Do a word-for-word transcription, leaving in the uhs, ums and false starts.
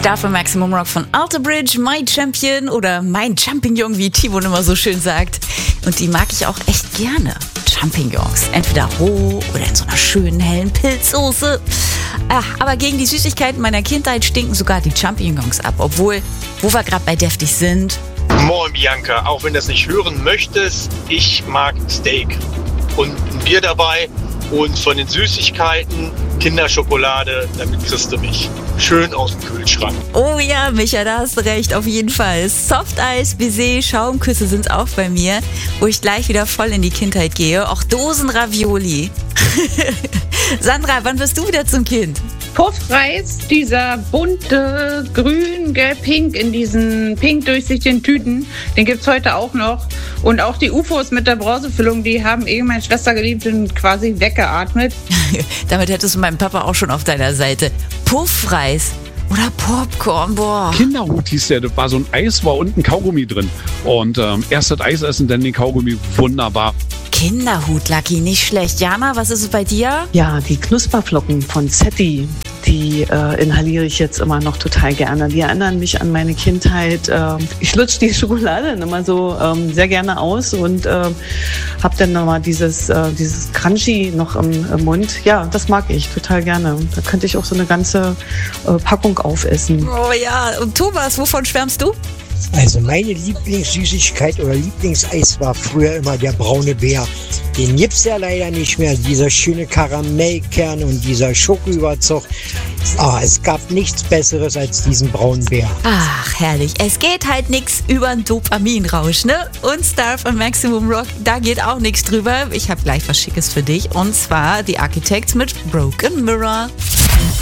Star von Maximum Rock von Alter Bridge, My Champion oder Mein Champignon, wie Timon immer so schön sagt. Und die mag ich auch echt gerne. Champignons. Entweder roh oder in so einer schönen hellen Pilzsoße. Ach, aber gegen die Süßigkeiten meiner Kindheit stinken sogar die Champignons ab. Obwohl, wo wir gerade bei deftig sind. Moin Bianca, auch wenn du das nicht hören möchtest, ich mag Steak. Und ein Bier dabei. Und von den Süßigkeiten Kinderschokolade, damit kriegst du mich schön aus dem Kühlschrank. Oh ja, Micha, da hast du recht, auf jeden Fall. Softeis, Baiser, Schaumküsse sind auch bei mir, wo ich gleich wieder voll in die Kindheit gehe. Auch Dosen Ravioli. Sandra, wann wirst du wieder zum Kind? Puffreis, dieser bunte, grün, gelb, pink in diesen pink durchsichtigen Tüten, den gibt's heute auch noch. Und auch die U F Os mit der Bronzefüllung, die haben eh meine Schwester geliebt und quasi weggeatmet. Damit hättest du meinen Papa auch schon auf deiner Seite. Puffreis oder Popcorn, boah. Kinderhut hieß der, das war so ein Eis, war unten Kaugummi drin. Und ähm, erst das Eis essen, dann den Kaugummi, wunderbar. Kinderhut, Lucky, nicht schlecht. Jana, was ist es bei dir? Ja, die Knusperflocken von Zetti, die äh, inhaliere ich jetzt immer noch total gerne. Die erinnern mich an meine Kindheit. Äh, ich lutsche die Schokolade dann immer so ähm, sehr gerne aus und äh, habe dann nochmal dieses, äh, dieses Crunchy noch im, im Mund. Ja, das mag ich total gerne. Da könnte ich auch so eine ganze äh, Packung aufessen. Oh ja, und Thomas, wovon schwärmst du? Also meine Lieblingssüßigkeit oder Lieblingseis war früher immer der braune Bär. Den gibt's ja leider nicht mehr. Dieser schöne Karamellkern und dieser Schokoüberzug. Ah, es gab nichts Besseres als diesen braunen Bär. Ach, herrlich. Es geht halt nichts über einen Dopaminrausch, ne? Und Star von Maximum Rock, da geht auch nichts drüber. Ich habe gleich was Schickes für dich. Und zwar die Architects mit Broken Mirror.